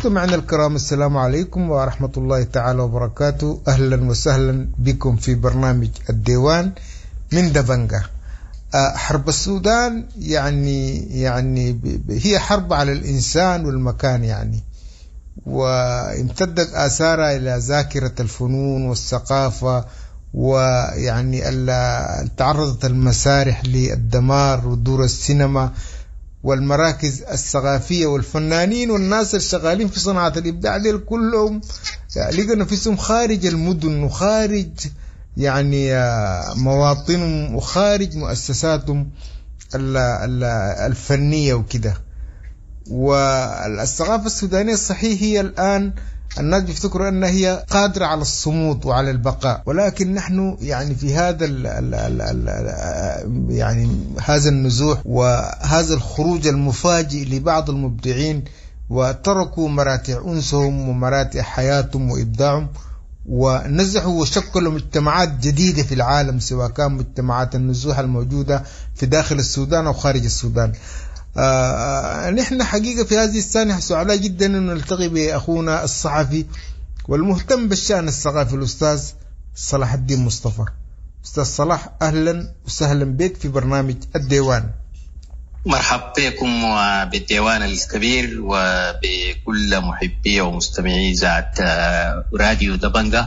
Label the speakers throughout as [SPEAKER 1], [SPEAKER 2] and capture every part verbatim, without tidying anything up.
[SPEAKER 1] مستمعينا الكرام، السلام عليكم ورحمة الله تعالى وبركاته. أهلا وسهلا بكم في برنامج الديوان من دبنجة. حرب السودان يعني يعني هي حرب على الإنسان والمكان يعني، وامتدت آثارها إلى ذاكرة الفنون والثقافة، ويعني تعرضت المسارح للدمار ودور السينما والمراكز الثقافية والفنانين والناس الشغالين في صناعة الإبداع دي كلهم لقوا نفسهم خارج المدن وخارج يعني مواطنهم وخارج مؤسساتهم الفنية وكده. والثقافة السودانية صحيح هي الآن الناس بيفتكروا أنها هي قادرة على الصمود وعلى البقاء، ولكن نحن يعني في هذا ال ال ال ال يعني هذا النزوح وهذا الخروج المفاجئ لبعض المبدعين، وتركوا مراتع أنسهم ومراتع حياتهم وإبداعهم، ونزحوا وشكلوا مجتمعات جديدة في العالم، سواء كان مجتمعات النزوح الموجودة في داخل السودان أو خارج السودان. آه نحن حقيقة في هذه السنة سعداء جدا أن نلتقي بأخونا الصحفي والمهتم بالشأن الثقافي الأستاذ صلاح الدين مصطفى. أستاذ صلاح، أهلا وسهلا بك في برنامج الديوان.
[SPEAKER 2] مرحبا بكم وبالديوان الكبير وبكل محبي ومستمعي إذاعة راديو دبنجة،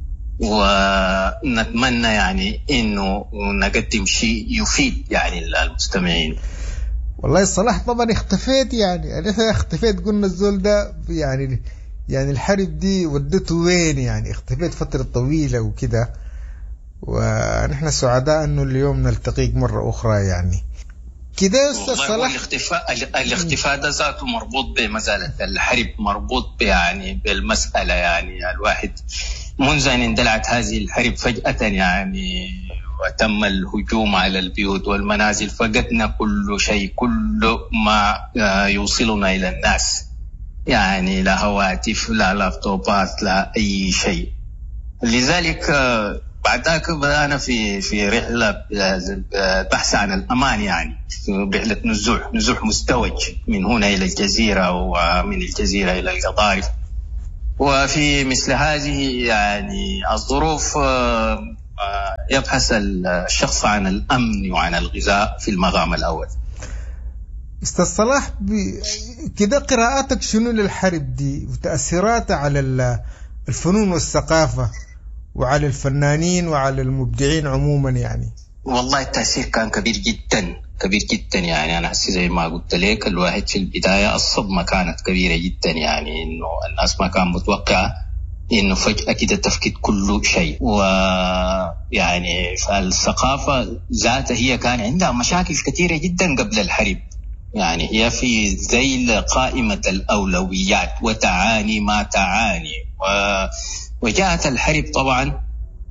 [SPEAKER 2] ونتمنى يعني إنه نقدم شيء يفيد يعني المستمعين.
[SPEAKER 1] والله صلاح طبعا اختفيت، يعني انا اختفيت، قلنا الزول ده يعني يعني الحرب دي ودته وين، يعني اختفيت فترة طويلة وكده، ونحن سعداء انه اليوم نلتقيك مرة اخرى يعني كده يا استاذ صلاح.
[SPEAKER 2] الاختفاء الاختفاء ده ذاته مربوط بمسألة الحرب، مربوط يعني بالمسألة يعني الواحد منذ ان اندلعت هذه الحرب فجأة يعني وتم الهجوم على البيوت والمنازل، فقدنا كل شيء، كل ما يوصلنا إلى الناس، يعني لا هواتف لا لابتوبات لا أي شيء. لذلك بعد ذلك بدأنا في في رحلة بحث عن الأمان، يعني رحلة نزوح نزوح مزدوج من هنا إلى الجزيرة ومن الجزيرة إلى القضارف. وفي مثل هذه يعني الظروف يبحث الشخص عن الأمن وعن الغذاء في المقام الأول.
[SPEAKER 1] أستاذ صلاح، كده قراءاتك شنو للحرب دي وتأثيراتها على الفنون والثقافة وعلى الفنانين وعلى المبدعين عموما؟ يعني
[SPEAKER 2] والله التأثير كان كبير جدا كبير جدا، يعني أنا حسي زي ما قلت لك، الواحد في البداية الصدمة كانت كبيرة جدا، يعني إنه الناس ما كان متوقعة إنه فجأة كده تفقد كل شيء. ويعني فالثقافة ذاتها هي كان عندها مشاكل كثيرة جدا قبل الحرب، يعني هي في ذيل قائمة الأولويات وتعاني ما تعاني، وجاءت الحرب طبعا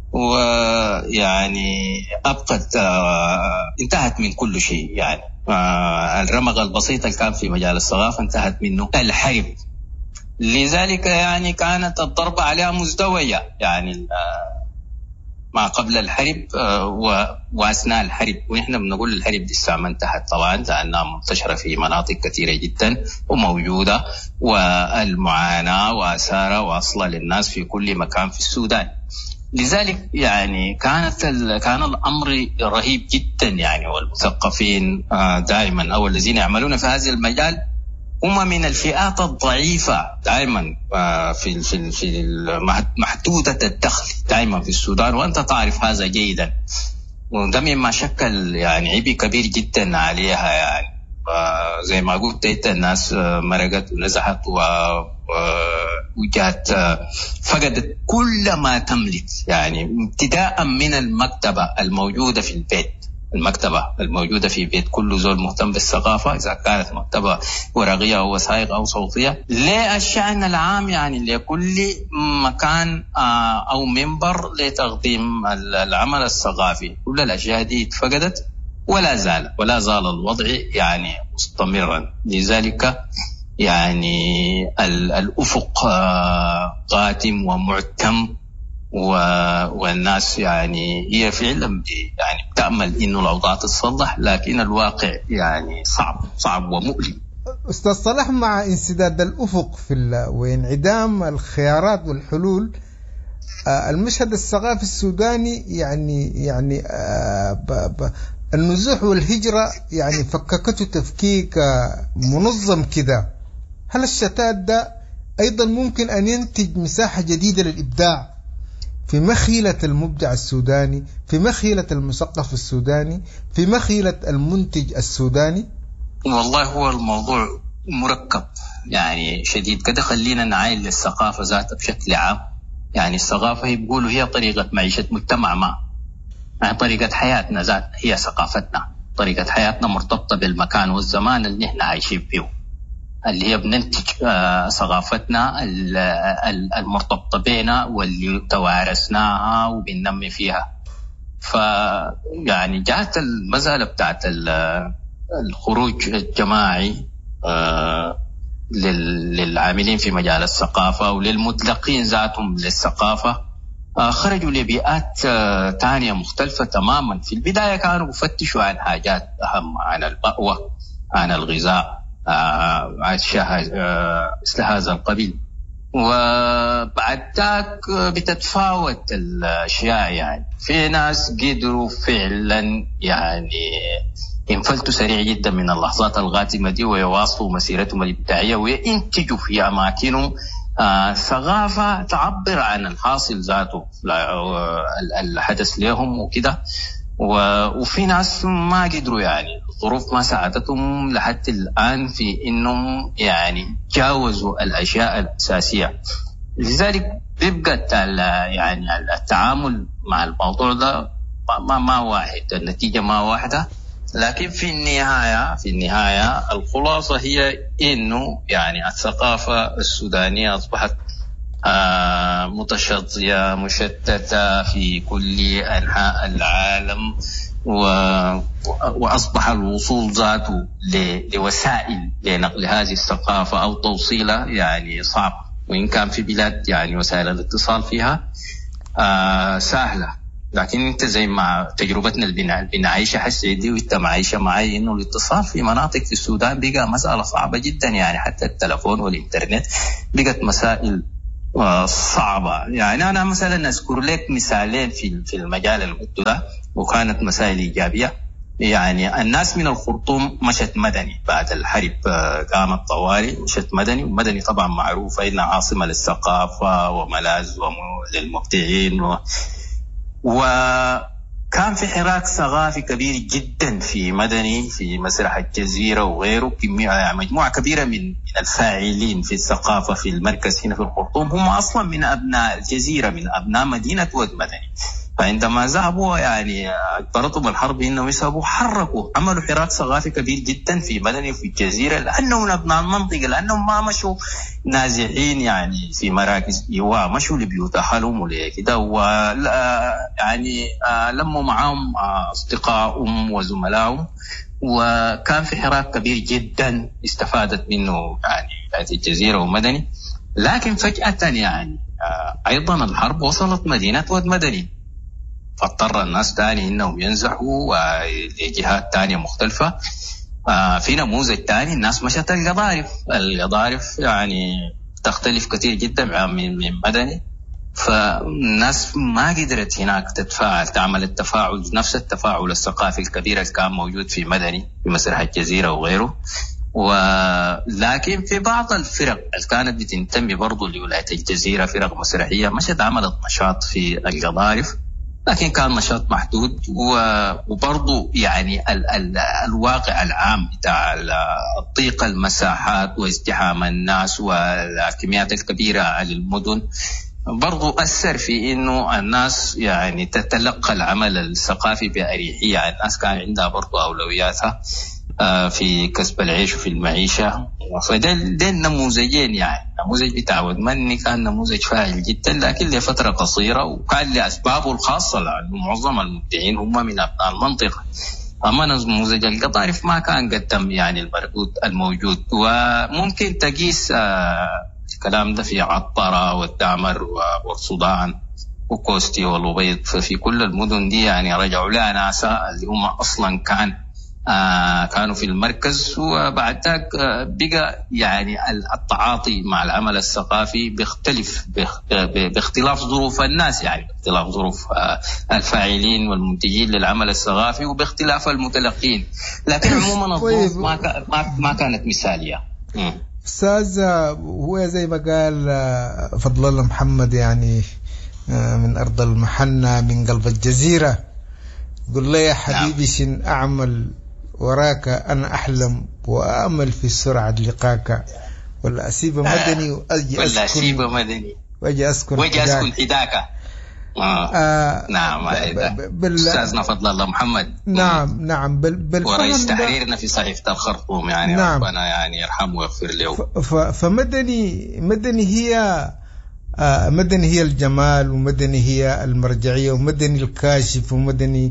[SPEAKER 2] ويعني أبقت انتهت من كل شيء، يعني الرمق البسيط اللي كان في مجال الثقافة انتهت منه الحرب. لذلك يعني كانت الضربة عليها مزدوجة، يعني ما قبل الحرب وأثناء الحرب، ونحن بنقول الحرب دي الساعة ما انتهت طبعا، لأنها منتشرة في مناطق كثيرة جدا وموجودة، والمعاناة وآثارها واصلة للناس في كل مكان في السودان. لذلك يعني كانت كان الأمر رهيب جدا، يعني والمثقفين دائما أو الذين يعملون في هذا المجال هم من الفئات الضعيفة دائما في في في محدودة الدخل دائما في السودان، وأنت تعرف هذا جيدا، وده مما شكل يعني عبء كبير جدا عليها. يعني زي ما قلت انت الناس مرقت ونزحت وجات فقدت كل ما تملك، يعني ابتداء من المكتبة الموجودة في البيت، المكتبة الموجودة في بيت كل زول مهتم بالثقافة، إذا كانت مكتبة ورقية أو وثائق أو صوتية، للشأن العام يعني لكل مكان أو منبر لتقديم العمل الثقافي، كل الأشياء دي فقدت، ولا زال ولا زال الوضع يعني مستمرا. لذلك يعني الأفق قاتم ومعتم، والناس يعني هي فعلا يعني تأمل إنه الأوضاع تتصلح، لكن الواقع يعني صعب صعب ومؤلم.
[SPEAKER 1] أستاذ صلاح، مع انسداد الأفق في وانعدام الخيارات والحلول، المشهد الثقافي السوداني يعني يعني ب ب النزوح والهجرة يعني فككته تفكيك منظم كده. هل الشتات ده أيضا ممكن أن ينتج مساحة جديدة للإبداع في مخيلة المبدع السوداني، في مخيلة المثقف السوداني، في مخيلة المنتج السوداني؟
[SPEAKER 2] والله هو الموضوع مركب يعني شديد كده. خلينا نعاين للثقافة ذاتها بشكل عام. يعني الثقافة هي بيقولوا هي طريقة معيشة مجتمع ما، يعني طريقة حياتنا ذات هي ثقافتنا. طريقة حياتنا مرتبطة بالمكان والزمان اللي نحن عايشين فيه، اللي هي بننتج ثقافتنا المرتبطة بينا واللي توارثناها وبننمي فيها. فيعني جاءت المسألة بتاعت الخروج الجماعي للعاملين في مجال الثقافة وللمطلقين ذاتهم للثقافة، خرجوا لبيئات تانية مختلفة تماما. في البداية كانوا يفتشوا عن حاجات أهم، عن المأوى، عن الغذاء، أشياء مثل هذا القبيل. وبعد ذاك بتتفاوت الأشياء. يعني في ناس قدروا فعلا يعني ينفلتوا سريع جدا من اللحظات الغاتمة دي ويواصلوا مسيرتهم الإبداعية وينتجوا في أماكنهم آه ثقافة تعبر عن الحاصل ذاته الحدث لهم وكده. وفي ناس ما قدروا، يعني الظروف ما ساعدتهم لحد الآن في إنهم يعني جاوزوا الأشياء الأساسية. لذلك بيبقى يعني التعامل مع الموضوع ده ما ما واحد، النتيجة ما واحدة. لكن في النهاية في النهاية الخلاصة هي إنه يعني الثقافة السودانية أصبحت آه متشظية مشتتة في كل أنحاء العالم، وأصبح الوصول ذاته لوسائل لنقل هذه الثقافة أو توصيلها يعني صعب. وإن كان في بلاد يعني وسائل الاتصال فيها آه سهلة، لكن انت زي ما تجربتنا اللي بنعيشها حسي دي وانت معيشة معي انه الاتصال في مناطق في السودان بقى مسألة صعبة جدا. يعني حتى التلفون والإنترنت بقت مسائل صعبة. يعني أنا مثلا أذكر لك مثالين في في المجال المدة ده وكانت مسائل إيجابية. يعني الناس من الخرطوم مشت مدني بعد الحرب، قامت طوالي مشت مدني. ومدني طبعا معروفة إنها عاصمة للثقافة وملاذ للمبدعين و وكان في حراك ثقافي كبير جدا في مدني، في مسرح الجزيرة وغيره. مجموعة كبيرة من الفاعلين في الثقافة في المركز هنا في الخرطوم هم أصلا من أبناء الجزيرة، من أبناء مدينة ود مدني. فعندما ذهبوا يعني اضطرتهم الحرب انهم يذهبوا، حركوا عملوا حراك ثقافي كبير جدا في مدني وفي الجزيره، لانهم من ابناء المنطقه، لانهم ما مشوا نازحين يعني في مراكز ايواء، مشوا لبيوت اهلهم ولكده، ويعني لموا معهم اصدقائهم وزملائهم، وكان في حراك كبير جدا استفادت منه يعني الجزيره ومدني. لكن فجاه يعني ايضا الحرب وصلت مدينه ود مدني، فاضطر الناس تاني انهم ينزحوا لجهات تانية مختلفة. في نموذج تاني الناس مشت القضارف. القضارف يعني تختلف كثير جدا من مدني، فالناس ما قدرت هناك تتفاعل، تعمل التفاعل نفس التفاعل الثقافي الكبير اللي كان موجود في مدني في مسرح الجزيرة وغيره. ولكن في بعض الفرق اللي كانت بتنتمي برضو لولاية الجزيرة، فرق مسرحية، مشت عملت نشاط في القضارف، لكن كان نشاط محدود. وبرضو يعني ال ال الواقع العام بتاع الضيق المساحات وازدحام الناس والكميات الكبيرة للمدن برضو أثر في إنه الناس يعني تتلقى العمل الثقافي بأريحية. الناس كان عندها برضو أولوياتها في كسب العيش وفي المعيشة. فده ده النموذجين، يعني نموذج بتاع ود مدني كان نموذج فاعل جدا لكن لفترة قصيرة وكان لأسبابه الخاصة، لأنه معظم المبدعين هم من أبناء المنطقة. أما نموذج القطارف ما كان قدم يعني المردود الموجود. وممكن تقيس الكلام ده في عطارة والدعمر والسودان وكوستي والوبيض، ففي كل المدن دي يعني رجعوا لها ناسا اللي هم أصلا كان آه كانوا في المركز، وبعد ذاك آه بقى يعني التعاطي مع العمل الثقافي بيختلف باختلاف ظروف الناس، يعني باختلاف ظروف آه الفاعلين والمنتجين للعمل الثقافي وباختلاف المتلقين، لكن عموما الظروف ما ما ما كانت مثاليه.
[SPEAKER 1] أستاذ، هو زي ما قال فضل الله محمد يعني من أرض المحنة من قلب الجزيرة، قل لي يا حبيبي شن أعمل وراك، أنا أحلم وأأمل في سرعة لقاك، ولا أسيب مدني وأجي
[SPEAKER 2] ولا أسيب مدني
[SPEAKER 1] وأجي أسكن
[SPEAKER 2] وأجي أسكن حداك. آه. آه نعم بال... أستاذنا فضل الله محمد.
[SPEAKER 1] نعم نعم بل... بل
[SPEAKER 2] ورئيس تحريرنا في صحيفة الخرطوم يعني نعم. ربنا يعني يرحمه ويغفر له.
[SPEAKER 1] ف... فمدني مدني هي آه مدني هي الجمال، ومدني هي المرجعية، ومدني الكاشف، ومدني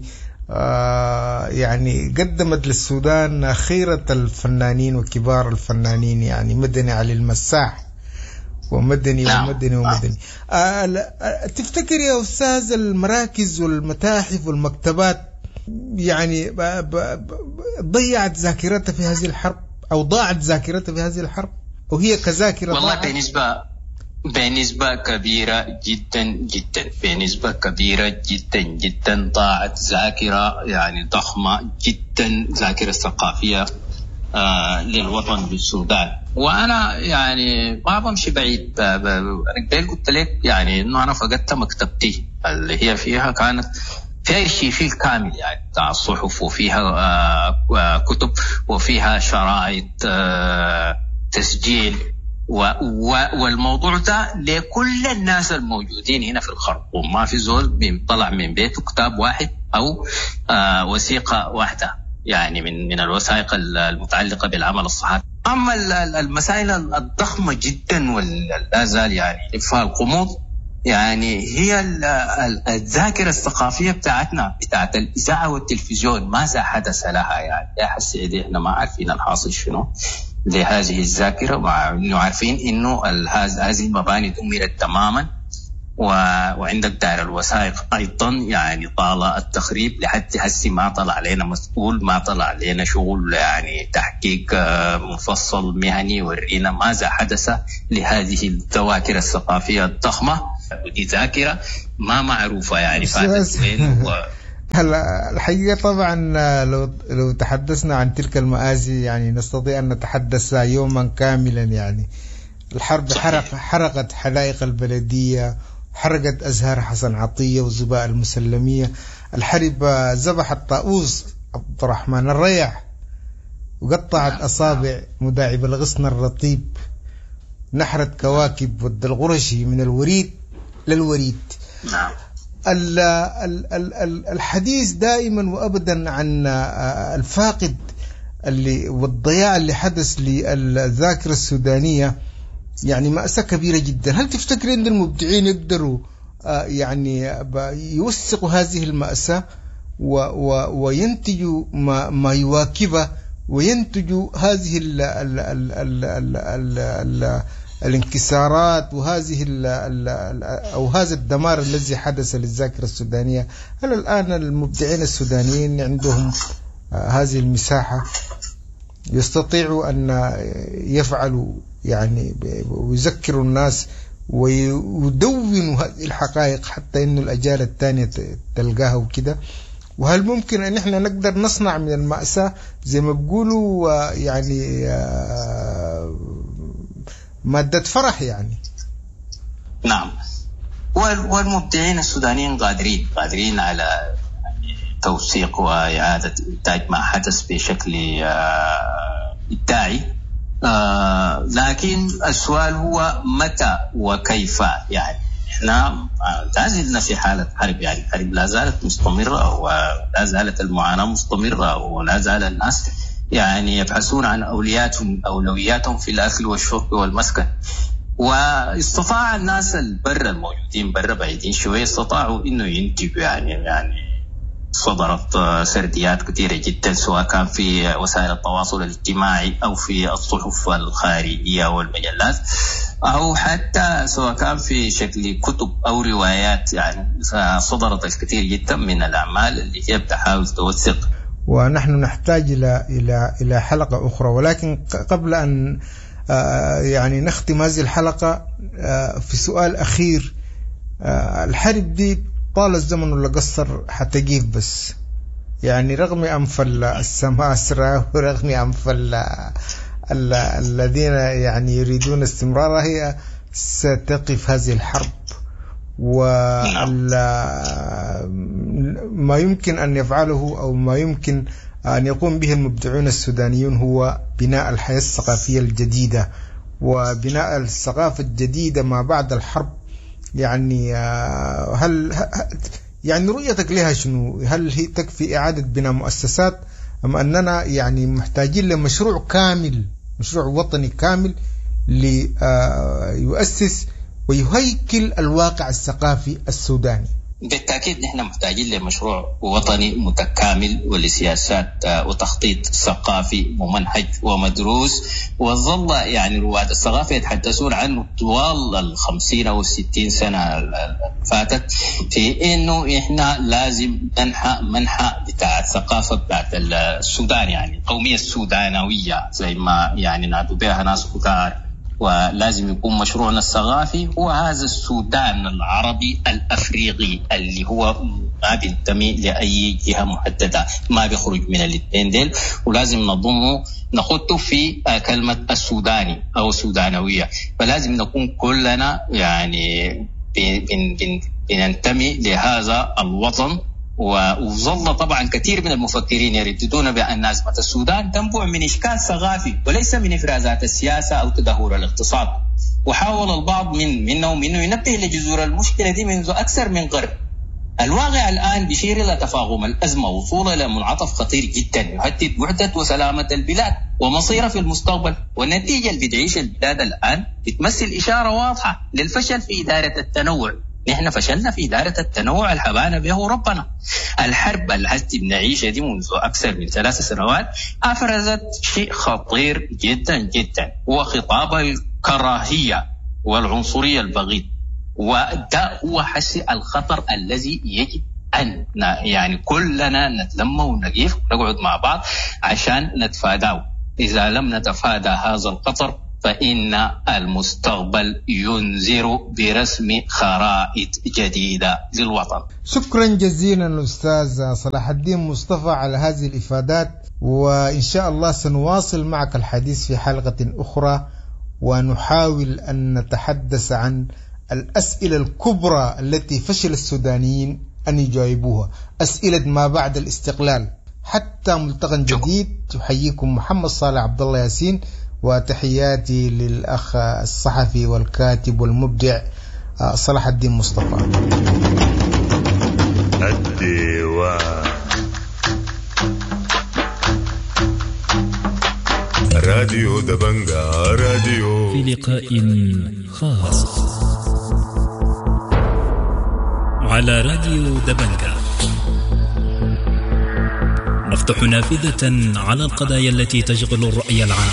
[SPEAKER 1] آه يعني قدمت للسودان خيرة الفنانين وكبار الفنانين، يعني مدني علي المساح ومدني نعم. ومدني ومدني آه تفتكر يا أستاذ المراكز والمتاحف والمكتبات يعني ب... ب... ب... ضيعت ذاكرتها في هذه الحرب، أو ضاعت ذاكرتها في هذه الحرب، وهي كذاكرة
[SPEAKER 2] والله
[SPEAKER 1] ضاعت؟
[SPEAKER 2] بنسبة بنسبة كبيرة جدا جدا بنسبة كبيرة جدا جدا ضاعت ذاكرة يعني ضخمة جدا، ذاكرة ثقافية آه للوطن بالسودان. وانا يعني ما بمشي بعيد، انا قلت لك يعني انه انا فقدت مكتبتي اللي هي فيها كانت فيها الشيخ كامل يعني بتاع الصحف، وفيها آه كتب، وفيها شرائط آه تسجيل، والموضوع ده لكل الناس الموجودين هنا في الخرطوم، ما في زول بيطلع من بيته كتاب واحد او آه وثيقة واحدة يعني من من الوثائق المتعلقة بالعمل الصحفي. أما المسائل الضخمة جدا ولا زال يعني إخفاء القمود يعني هي الذاكرة الثقافية بتاعتنا بتاعت الإذاعة والتلفزيون، ماذا حدث لها يعني؟ يا حسيدي إحنا ما عارفين الحاصل شنو لهذه الذاكرة، مع إنه عارفين إنه هذه المباني دمرت تماما، وعندك دائرة الوثائق أيضا يعني طال التخريب لحد هسي ما طلع علينا مسؤول، ما طلع علينا شغل يعني تحقيق مفصل مهني ورينا ماذا حدث لهذه الذواكر الثقافية الضخمة، ودي ذاكرة ما معروفة يعني فاتت وين.
[SPEAKER 1] هلا الحقيقة طبعا لو لو تحدثنا عن تلك المآسي يعني نستطيع أن نتحدث يوما كاملا. يعني الحرب حرق حرقت حدائق البلدية، حرقت أزهار حسن عطية وزباء المسلمية، الحرب ذبحت طاووس عبد الرحمن الريح، وقطعت أصابع مداعب الغصن الرطيب، نحرت كواكب ود الغرشي من الوريد للوريد.
[SPEAKER 2] نعم.
[SPEAKER 1] الحديث دائما وأبدا عن الفاقد اللي والضياع اللي حدث للذاكرة السودانية يعني مأساة كبيرة جدا. هل تفتكر أن المبدعين يقدروا يعني يوثقوا هذه المأساة وينتجوا ما, ما يواكبه، وينتجوا هذه ال ال ال ال ال ال ال الانكسارات وهذه ال ال أو هذا الدمار الذي حدث للذاكرة السودانية؟ هل الآن المبدعين السودانيين عندهم هذه المساحة يستطيعوا أن يفعلوا يعني ويذكروا الناس ويدونوا هذه الحقائق حتى إنه الأجيال الثانية تلقاها وكده؟ وهل ممكن أن احنا نقدر نصنع من المأساة زي ما بيقولوا يعني مادة فرح يعني؟
[SPEAKER 2] نعم، والمبدعين السودانيين قادرين قادرين على توثيق وإعادة إنتاج ما حدث بشكل إبداعي، آه لكن السؤال هو متى وكيف. يعني احنا لا زلنا في حالة حرب، يعني الحرب لا زالت مستمرة ولا زالت المعاناة مستمرة، ولا زال الناس يعني يبحثون عن أولوياتهم أولوياتهم في الأكل والشرب والمسكن. واستطاع الناس البر الموجودين بر بعيدين شوية استطاعوا إنه ينتجوا يعني يعني صدرت سرديات كثيرة جدا سواء كان في وسائل التواصل الاجتماعي أو في الصحف الخارجية والمجلات، أو حتى سواء كان في شكل كتب أو روايات. يعني صدرت الكثير جدا من الأعمال اللي هي بتحاول توثق
[SPEAKER 1] ونحن نحتاج إلى إلى إلى حلقة أخرى. ولكن قبل أن يعني نختم هذه الحلقة في سؤال أخير، الحرب دي طال الزمن ولا قصر حتجيف بس، يعني رغم أنف السماسرة ورغم أنف الذين يعني يريدون استمرارها، هي ستقف هذه الحرب. وما يمكن أن يفعله أو ما يمكن أن يقوم به المبدعون السودانيون هو بناء الحياة الثقافية الجديدة وبناء الثقافة الجديدة ما بعد الحرب. يعني هل يعني رؤيتك لها شنو؟ هل هي تكفي إعادة بناء مؤسسات أم أننا يعني محتاجين لمشروع كامل، مشروع وطني كامل ليؤسس ويهيكل الواقع الثقافي السوداني؟
[SPEAKER 2] بالتأكيد نحن محتاجين لمشروع وطني متكامل ولسياسات وتخطيط ثقافي ممنهج ومدروس، وظل يعني رواد الثقافة يتحدثون عنه طوال الخمسين أو الستين سنة فاتت، في إنه إحنا لازم ننحى منحى بتاع الثقافة بتاعت السودان، يعني القومية السودانوية زي ما يعني نادوا بها ناس كتار. ولازم يكون مشروعنا الثقافي هو هذا السودان العربي الأفريقي اللي هو ما بينتمي لأي جهة محددة، ما بيخرج من الاثنين ديل، ولازم نضمه نخطه في كلمة السوداني أو السودانوية. فلازم نكون كلنا يعني بن بن بننتمي لهذا الوطن. وظل طبعا كثير من المفكرين يرددون بأن أزمة السودان تنبع من إشكال ثقافي وليس من إفرازات السياسة أو تدهور الاقتصاد. وحاول البعض من منهم إنه ينبه لجذور المشكلة دي منذ أكثر من قرن. الواقع الآن بيشير إلى تفاقم الأزمة وصولا إلى منعطف خطير جدا يهدد وحدة وسلامة البلاد ومصيرها في المستقبل. والنتيجة اللي بتعيش البلاد الآن بتمثل إشارة واضحة للفشل في إدارة التنوع. نحن فشلنا في إدارة التنوع الحبانا به ربنا. الحرب التي بنعيشها دي منذ أكثر من ثلاث سنوات أفرزت شيء خطير جدا جدا، وخطاب الكراهية والعنصرية البغيض. وده هو حس الخطر الذي يجب أن يعني كلنا نتلم ونقف ونقعد مع بعض عشان نتفاداه. إذا لم نتفادى هذا الخطر فإن المستقبل ينذر برسم خرائط جديدة للوطن.
[SPEAKER 1] شكرا جزيلا أستاذ صلاح الدين مصطفى على هذه الإفادات، وإن شاء الله سنواصل معك الحديث في حلقة أخرى ونحاول أن نتحدث عن الأسئلة الكبرى التي فشل السودانيين أن يجاوبوها، أسئلة ما بعد الاستقلال. حتى ملتقى جديد، تحييكم محمد صالح عبد الله ياسين، وتحياتي للأخ الصحفي والكاتب والمبدع صلاح الدين مصطفى.
[SPEAKER 3] الديوان راديو دبنجا راديو
[SPEAKER 4] في لقاء خاص على راديو دبنجا نفتح نافذة على القضايا التي تشغل الرأي العام،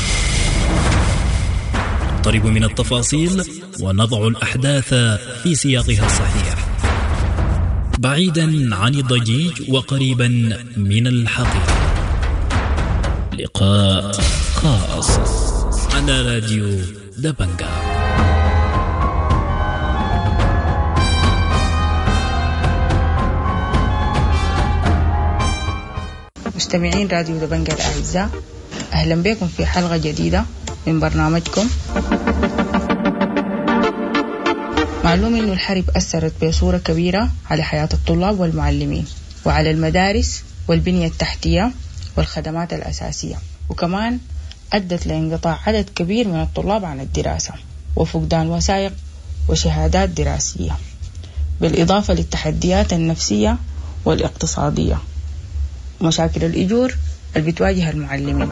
[SPEAKER 4] نقترب من التفاصيل ونضع الأحداث في سياقها الصحيح، بعيدا عن الضجيج وقريبا من الحقيقة. لقاء خاص على راديو دبنجا.
[SPEAKER 5] مستمعين راديو دبنجا الأعزاء، أهلا بكم في حلقة جديدة من برنامجكم. معلوم أن الحرب أثرت بصورة كبيرة على حياة الطلاب والمعلمين وعلى المدارس والبنية التحتية والخدمات الأساسية، وكمان أدت لانقطاع عدد كبير من الطلاب عن الدراسة وفقدان وثائق وشهادات دراسية، بالإضافة للتحديات النفسية والاقتصادية ومشاكل الإجور اللي بتواجه المعلمين.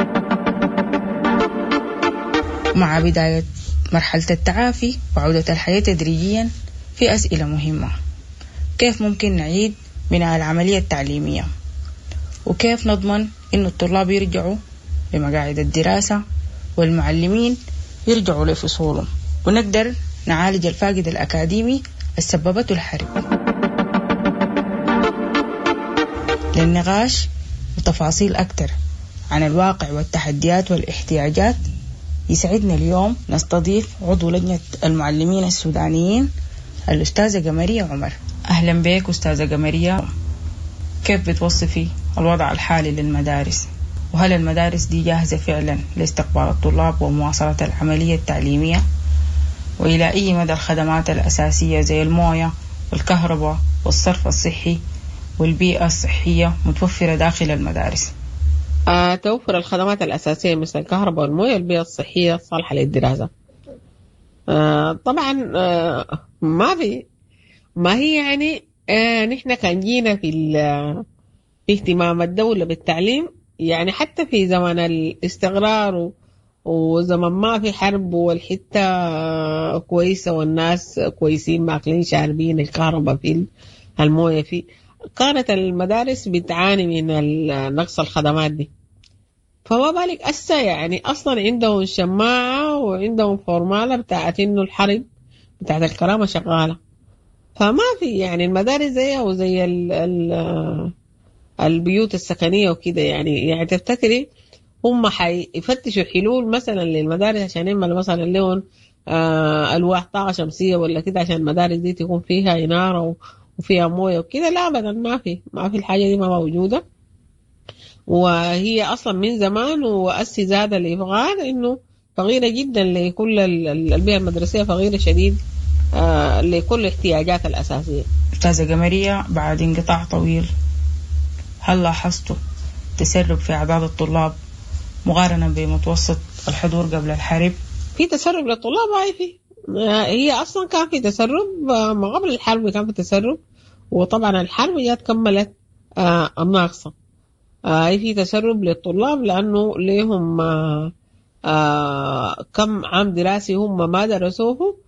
[SPEAKER 5] مع بداية مرحلة التعافي وعودة الحياة تدريجيا، في أسئلة مهمة: كيف ممكن نعيد بناء العملية التعليمية؟ وكيف نضمن إنه الطلاب يرجعوا لمقاعد الدراسة والمعلمين يرجعوا لفصولهم، ونقدر نعالج الفاقد الأكاديمي السببته الحرب؟ للنقاش وتفاصيل أكتر عن الواقع والتحديات والاحتياجات، يسعدنا اليوم نستضيف عضو لجنة المعلمين السودانيين الأستاذة قمرية عمر. أهلا بك أستاذة قمرية. كيف بتوصفي الوضع الحالي للمدارس؟ وهل المدارس دي جاهزة فعلا لاستقبال الطلاب ومواصلة العملية التعليمية؟ وإلى أي مدى الخدمات الأساسية زي الموية والكهرباء والصرف الصحي والبيئة الصحية متوفرة داخل المدارس؟
[SPEAKER 6] آه، توفر الخدمات الأساسية مثل الكهرباء والموية والبيئة الصحية الصالحة للدراسة. آه، طبعا آه، ما في ما هي يعني آه، نحن كان جينا في, في اهتمام الدولة بالتعليم، يعني حتى في زمن الاستقرار وزمن ما في حرب والحتة آه، كويسة والناس كويسين ماكلين شاربين الكهرباء في الموية في، كانت المدارس بتعاني من نقص الخدمات دي. فما بالك أسا يعني أصلا عندهم شماعة وعندهم فورمالة بتاعت إنه الحرب بتاعت الكرامة شغالة. فما في يعني المدارس زيها وزي ال ال البيوت السكنية وكده. يعني يعني تفتكري هم حيفتشوا حلول مثلا للمدارس عشان يعملوا مثلا لهم آه ألواح طاقة شمسية ولا كده عشان المدارس دي تكون فيها إنارة وفيها موية وكده؟ لا أبدا، ما في ما في الحاجة دي ما موجودة. وهي أصلا من زمان وأسس هذا الإفغان إنه فقيرة جدا لكل البيئة المدرسية، فقيرة شديد آه لكل الاحتياجات الأساسية.
[SPEAKER 5] أستاذة قمرية، بعد انقطاع طويل هل لاحظتوا تسرب في أعداد الطلاب مقارنة بمتوسط الحضور قبل الحرب؟
[SPEAKER 6] في تسرب للطلاب، هاي في هي أصلا كان في تسرب ما قبل الحرب، كان في تسرب، وطبعا الحرب جات كملت آه الناقصة. هاي آه في تسرب للطلاب لأنه لهم آه آه كم عام دراسي هم ما درسوه،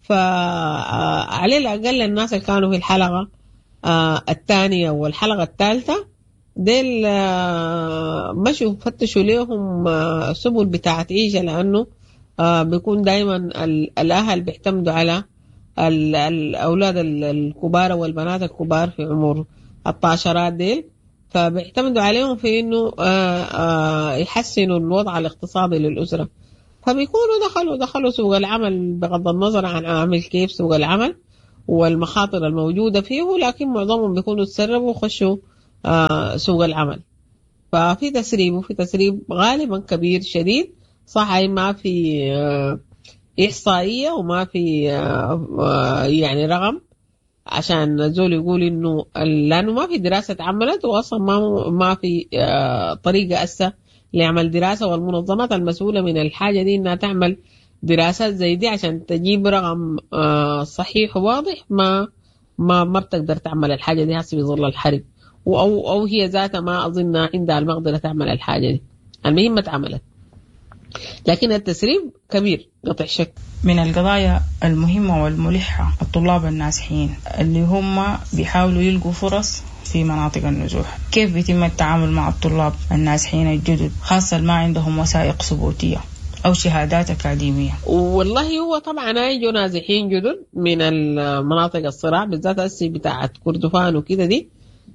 [SPEAKER 6] فعلى الأقل الناس اللي كانوا في الحلقة آه الثانية والحلقة الثالثة ديل آه مشوا فتشوا لهم آه سبل بتاعت عيشة، لأنه آه بيكون دايما الأهل بيعتمدوا على الأولاد الكبار والبنات الكبار في عمر الطاشرات ديل، فبيعتمدوا عليهم في إنه آه آه يحسنوا الوضع الاقتصادي للأسرة. فبيكونوا دخلوا دخلوا سوق العمل بغض النظر عن عامل كيف سوق العمل والمخاطر الموجودة فيه، لكن معظمهم بيكونوا تسربوا وخشوا آه سوق العمل. ففي تسريب وفي تسريب غالبا كبير شديد. صح، ما في آه إحصائية وما في آه آه يعني رقم عشان زول يقول إنه لأنه ما في دراسة عملت، وأصلا ما ما في آه طريقة أسا لعمل دراسة، والمنظمات المسؤولة من الحاجة دي إنها تعمل دراسات زي دي عشان تجيب رقم آه صحيح وواضح. ما ما ما بتقدر تعمل الحاجة دي هسه بظل الحرب، أو أو هي ذاتها ما أظن عندها المقدرة تعمل الحاجة دي. المهم اتعملت، لكن التسريب كبير قطع شك.
[SPEAKER 5] من القضايا المهمة والملحة الطلاب النازحين اللي هم بيحاولوا يلقوا فرص في مناطق النزوح. كيف بيتم التعامل مع الطلاب النازحين الجدد، خاصة ما عندهم وثائق ثبوتية أو شهادات أكاديمية؟
[SPEAKER 6] والله هو طبعا هيجوا نازحين جدد من المناطق الصراع بالذات السي بتاعت كردفان وكده دي،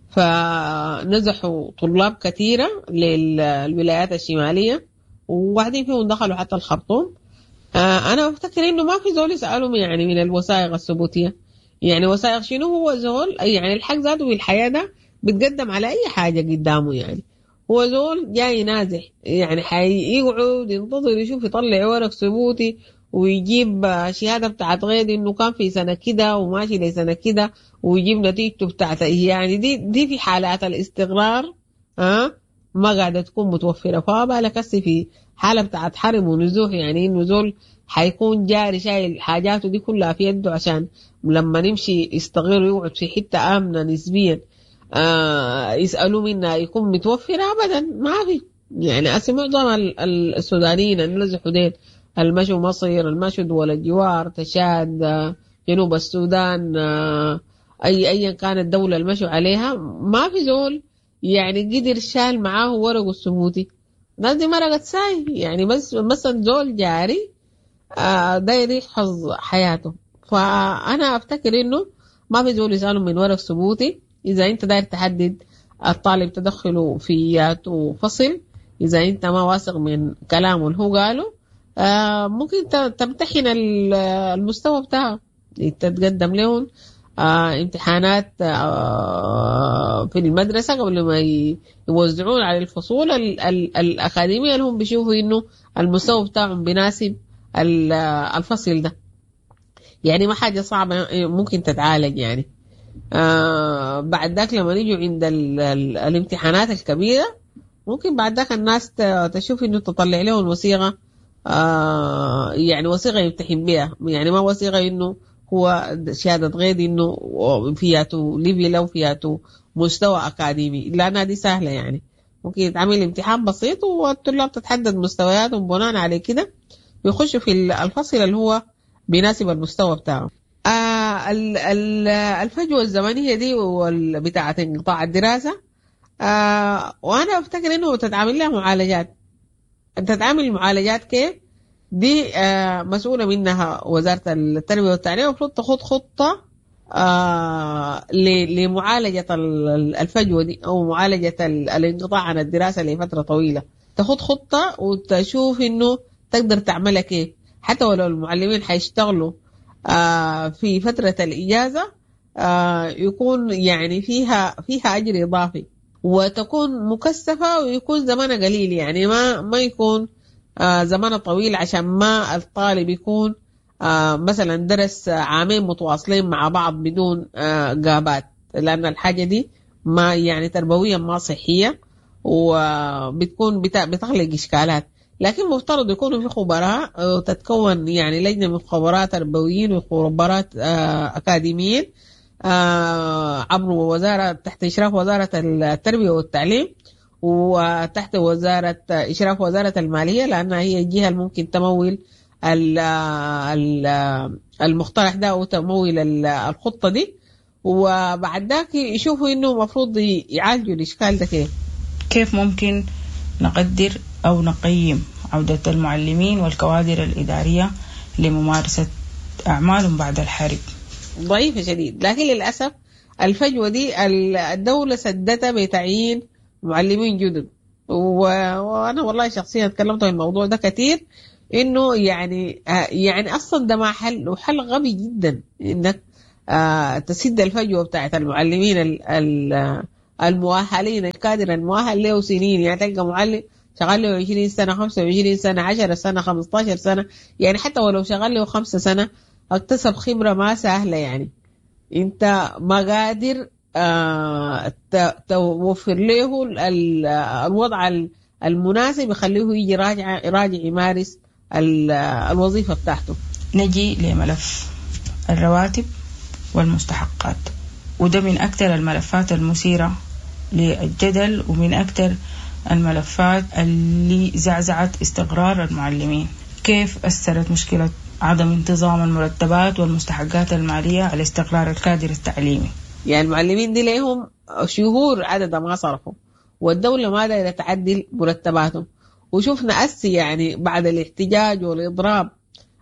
[SPEAKER 6] فنزحوا طلاب كثيرة للولايات الشمالية وواحدين فيهم دخلوا حتى الخرطوم. آه أنا أفتكر إنه ما في زول يسألهم يعني من الوثائق الثبوتية. يعني وثائق شنو؟ هو زول يعني الحق ذاته في الحياة ده بتقدم على أي حاجة قدامه. يعني هو زول جاي نازح، يعني حيقعد ينتظر يشوف يطلع ورق ثبوتي ويجيب شهادة بتاعت غير إنه كان في سنة كده وماشي لسنة كده ويجيب نتيجته بتاعت يعني دي دي في حالات الاستقرار ها ما قاعدة تكون متوفرة. فبالك هسه في حالة بتاعت حرب ونزوح، يعني إنه زول حيكون جاري شايل حاجاته دي كلها في يده عشان لما نمشي يستغير ويقعد في حتة آمنة نسبيا آه يسألوا منا يكون متوفرة. أبدا ما في. يعني أسي معظم السودانيين النزحوا دين المشوا مصر، المشوا دول الجوار، تشاد، جنوب السودان، آه أي أيا كانت الدولة المشوا عليها، ما في زول يعني قدر شال معاه ورقه الثبوتي. ناس دي مرقت ساي، يعني بس مثلا زول جاري آه داير يحفظ حياته. فأنا أفتكر إنه ما في زول يسألهم من ورق ثبوتي إذا أنت داير تحدد الطالب تدخله فياته فصل إذا أنت ما واثق من كلامه اللي هو قاله، آه ممكن تمتحن المستوى بتاعه، تتقدم لهم آه امتحانات آه في المدرسة قبل ما يوزعون على الفصول ال ال الأكاديمية اللي هم بيشوفوا إنه المستوى بتاعهم بيناسب الفصل ده. يعني ما حاجة صعبة، ممكن تتعالج يعني. آه بعد ذاك لما نيجوا عند ال ال الامتحانات الكبيرة ممكن بعد ذاك الناس تشوف إنه تطلع لهم وثيقة، آه يعني وثيقة يمتحن بها، يعني ما وثيقة إنه هو شهادة غير إنه فياته ليفل أو فياته مستوى أكاديمي، لأنها دي سهلة يعني. ممكن يتعمل امتحان بسيط والطلاب تتحدد مستوياتهم بناء على كده بيخشوا في الفصل اللي هو بيناسب المستوى بتاعه. آه الفجوة الزمنية دي بتاعة انقطاع الدراسة، آه وأنا أفتكر إنه تتعامل لها معالجات. تتعامل المعالجات كيف؟ دي آه مسؤولة منها وزارة التربية والتعليم، المفروض تخط خطة آه لمعالجة الفجوة دي أو معالجة الانقطاع عن الدراسة لفترة طويلة. تخط خطة وتشوف إنه تقدر تعملها كيف، حتى ولو المعلمين حيشتغلوا آه في فترة الإجازة آه يكون يعني فيها فيها أجر إضافي، وتكون مكثفة ويكون زمانها قليل، يعني ما ما يكون آه زمانها طويل، عشان ما الطالب يكون آه مثلا درس عامين متواصلين مع بعض بدون آه جابات، لأن الحاجة دي ما يعني تربويا ما صحية وبتكون بتخلق إشكالات. لكن مفترض يكونوا في خبراء وتتكون يعني لجنة من خبراء تربويين وخبراء آه أكاديميين آه عبر وزارة تحت إشراف وزارة التربية والتعليم وتحت وزارة إشراف وزارة المالية، لأنها هي الجهة الممكن تمول المقترح ده وتمول الخطة دي، وبعد ذاك يشوفوا إنه مفروض يعالجوا الإشكال ده كيف.
[SPEAKER 5] كيف ممكن نقدر أو نقيم عودة المعلمين والكوادر الإدارية لممارسة أعمالهم بعد الحرب؟
[SPEAKER 6] ضعيفة شديد، لكن للأسف الفجوة دي الدولة سدتها بتعيين معلمين جدد، وأنا والله شخصيا تكلمت عن الموضوع ده كتير، إنه يعني يعني أصلا ده ما حل، وحل غبي جدا إنك تسد الفجوة بتاعت المعلمين المؤهلين، الكادر المؤهل له سنين. يعني تلقى معلم شغال له عشرين سنة خمسة وعشرين سنة عشرة سنة خمسة عشر سنة، يعني حتى ولو شغال له خمسة سنة اكتسب خبرة ما سهلة. يعني انت ما قادر آه توفر له الوضع المناسب يخليه يجي راجع راجع يمارس الوظيفة بتاعته.
[SPEAKER 5] نجي لملف الرواتب والمستحقات، وده من أكثر الملفات المثيرة للجدل ومن أكثر الملفات اللي زعزعت استقرار المعلمين. كيف أثرت مشكلة عدم انتظام المرتبات والمستحقات المالية على استقرار الكادر التعليمي؟
[SPEAKER 6] يعني المعلمين دي لهم شهور عدد ما صرفوا، والدولة ما دايرة تعدل مرتباتهم. وشوفنا أسي يعني بعد الاحتجاج والإضراب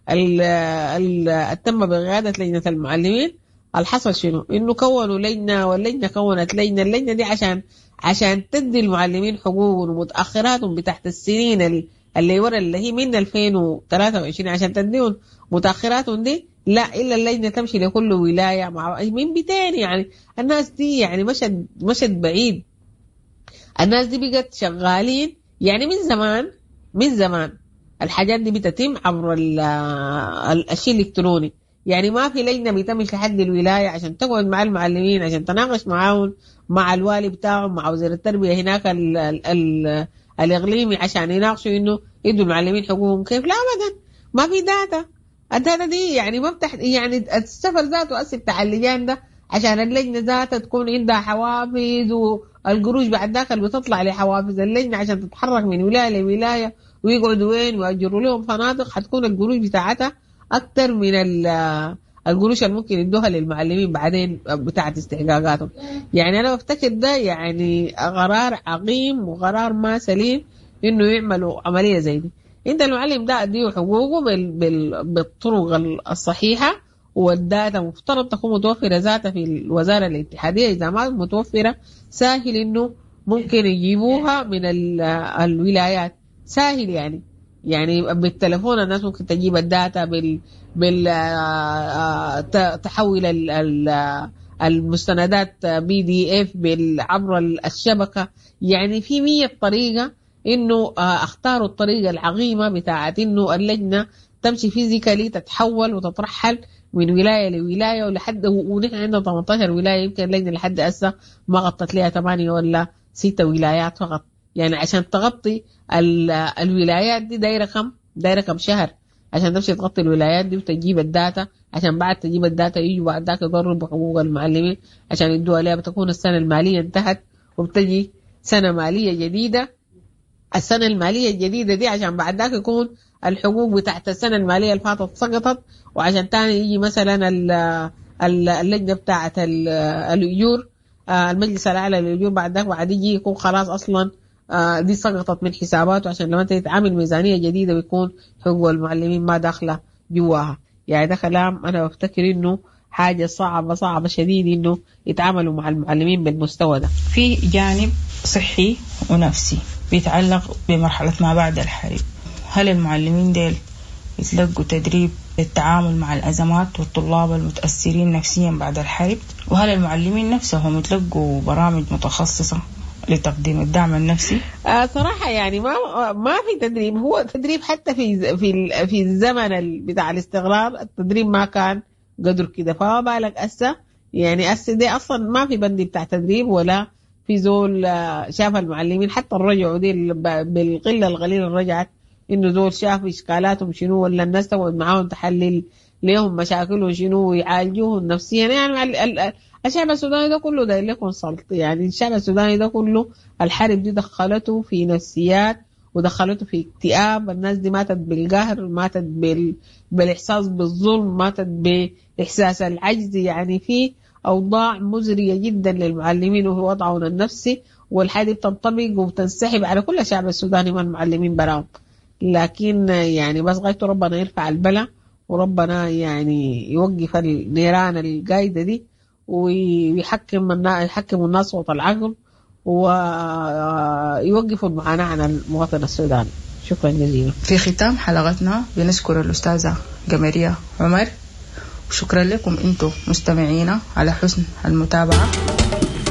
[SPEAKER 6] اللي تم بقيادة لجنة المعلمين، الحصل شنو؟ إنه كونوا لجنة، واللجنة كونت لجنة. اللجنة دي عشان عشان تدي المعلمين حقوقهم ومتأخراتهم بتحت السنين اللي ورا اللي هي من ألفين وثلاثة وعشرين، عشان تديهم متأخراتهم دي لا إلا اللجنة تمشي لكل ولاية مع من بيتين. يعني الناس دي يعني مشت مشت بعيد. الناس دي بقت شغالين يعني من زمان من زمان الحاجات دي بتتم عبر الشيء الإلكتروني. يعني ما في لجنة بيتمش لحد الولاية عشان تقعد مع المعلمين عشان تناقش معاهم مع الوالي بتاعهم مع وزير التربية هناك ال ال ال الإقليمي عشان يناقشوا إنه يدوا المعلمين حقوقهم كيف. لا أبدا، ما في داتا. الداتا دي يعني ما بتح يعني السفر ذاته أسف بتاع اللجان ده عشان اللجنة ذاتها تكون عندها حوافز، والقروش بعد ذاك اللي بتطلع لحوافز اللجنة عشان تتحرك من ولاية لولاية ويقعدوا وين ويأجروا لهم فنادق، حتكون القروش بتاعتها أكتر من القروش اللي ممكن يدوها للمعلمين بعدين بتاعت استحقاقاتهم. يعني أنا بفتكر ده يعني قرار عقيم وقرار ما سليم إنه يعملوا عملية زي دي. إنت المعلم ده أديه حقوقه بالطرق الصحيحة والداتا مفترض تكون متوفرة ذاتها في الوزارة الاتحادية. إذا ما متوفرة سهل إنه ممكن يجيبوها من الولايات، سهل يعني يعني بالتلفون الناس ممكن تجيب الداتا بال بال تحول المستندات بي دي اف عبر الشبكة. يعني في مية طريقة إنه اختاروا الطريقة العقيمة بتاعت إنه اللجنة تمشي فيزيكالي تتحول وتترحل من ولاية لولاية ولحد، ونحن عندنا ثمانية عشر ولاية، يمكن اللجنة لحد هسه ما غطت لها ثمانية ولا ستة ولايات فقط. يعني عشان تغطي الولايات دي دايرة كم دايرة كم شهر عشان تمشي تغطي الولايات دي وتجيب الداتا، عشان بعد تجيب الداتا يجوا بعد ذاك يضروا بحقوق المعلمين عشان يدوا عليها. بتكون السنة المالية انتهت وبتجي سنة مالية جديدة. السنة المالية الجديدة دي عشان بعد ذاك يكون الحقوق بتاعت السنة المالية اللي فاتت سقطت، وعشان تاني يجي مثلا اللجنة بتاعت الأجور، المجلس الأعلى للأجور، بعد ذاك بعد يجي يكون خلاص أصلا دي سقطت من حساباته، عشان لما تتعامل ميزانية جديدة ويكون حقوق المعلمين ما داخلة جواها. يعني ده كلام أنا بفتكر إنه حاجة صعبة صعبة شديد إنه يتعاملوا مع المعلمين بالمستوى ده.
[SPEAKER 5] في جانب صحي ونفسي بيتعلق بمرحلة ما بعد الحرب. هل المعلمين ديل يتلقوا تدريب للتعامل مع الأزمات والطلاب المتأثرين نفسيا بعد الحرب؟ وهل المعلمين نفسهم يتلقوا برامج متخصصة لتقديم الدعم النفسي؟
[SPEAKER 6] آه صراحة يعني ما ما في تدريب. هو تدريب حتى في في في الزمن بتاع الاستقرار التدريب ما كان قدر كده، فما بالك أسا يعني أسا دي أصلا ما في بندي بتاع تدريب ولا في زول شاف المعلمين. حتى الرجعوا دي بالقلة القليلة الرجعت إنه زول شاف إشكالاتهم شنو، ولا الناس تقعد معاهم تحلل ليهم مشاكلهم شنو ويعالجوهم نفسيا. يعني الشعب السوداني ده كله ده لكم سلط. يعني الشعب السوداني ده كله الحرب دي دخلته في نفسيات ودخلته في اكتئاب. الناس دي ماتت بالقهر، ماتت بال... بالإحساس بالظلم، ماتت بإحساس العجز. يعني في أوضاع مزرية جدا للمعلمين وهو وضعهم النفسي، والحاجة بتنطبق وبتنسحب على كل الشعب السوداني من المعلمين براهم. لكن يعني بس غايته ربنا يرفع البلاء وربنا يعني يوقف النيران القايدة دي ويحكم الناس يحكم الناس صوت العقل ويوقف المعاناة عن المواطن السوداني. شكرا جزيلا.
[SPEAKER 5] في ختام حلقتنا بنشكر الأستاذة قمرية عمر، وشكرا لكم أنتم مستمعينا على حسن المتابعة.